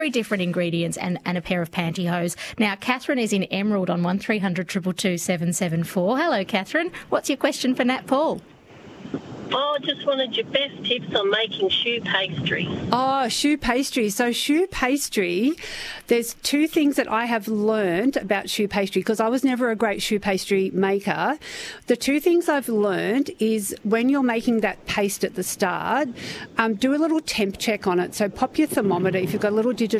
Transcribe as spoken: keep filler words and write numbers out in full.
very different ingredients and, and a pair of pantyhose. Now, Catherine is in Emerald on one three hundred two two two seven seven four. Hello, Catherine. What's your question for Nat Paul? Oh, I just wanted your best tips on making choux pastry. Oh, choux pastry. So choux pastry, there's two things that I have learned about choux pastry because I was never a great choux pastry maker. The two things I've learned is when you're making that paste at the start, um, do a little temp check on it. So pop your thermometer, if you've got a little digital